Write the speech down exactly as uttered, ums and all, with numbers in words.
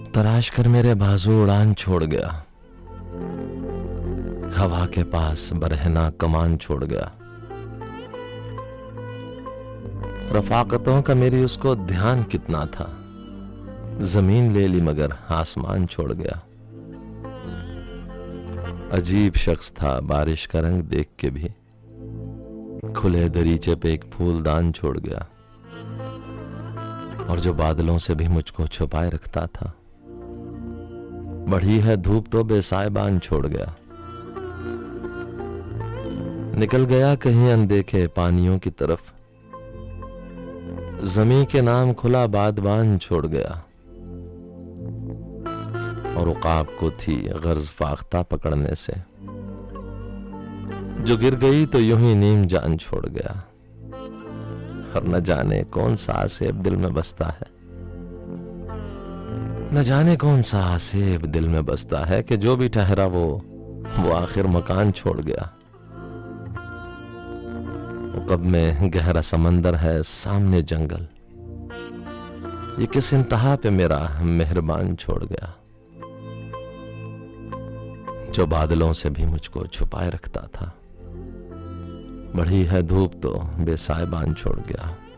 तराश कर मेरे बाजू उड़ान छोड़ गया, हवा के पास बरहना कमान छोड़ गया। रफाकतों का मेरी उसको ध्यान कितना था, जमीन ले ली मगर आसमान छोड़ गया। अजीब शख्स था, बारिश का रंग देख के भी खुले दरीचे पे एक फूलदान छोड़ गया, और जो बादलों से भी मुझको छुपाए रखता था। बढ़ी है धूप तो बेसाइबान छोड़ गया, निकल गया कहीं अनदेखे पानियों की तरफ, जमी के नाम खुला बादबान छोड़ गया। और उकाब को थी गर्ज फाख्ता पकड़ने से, जो गिर गई तो यूं ही नीम जान छोड़ गया। और न जाने कौन सा आसेब दिल में बसता है, न जाने कौन सा आसेब दिल में बसता है कि जो भी ठहरा वो वो आखिर मकान छोड़ गया। कब में गहरा समंदर है, सामने जंगल, ये किस इंतहा पे मेरा मेहरबान छोड़ गया, जो बादलों से भी मुझको छुपाए रखता था। बढ़ी है धूप तो बेसाइबान छोड़ गया।